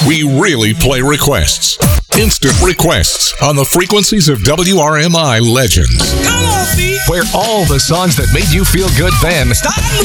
We really play requests. Instant requests on the frequencies of WRMI Legends. Come on, feet. Where all the songs that made you feel good then Stop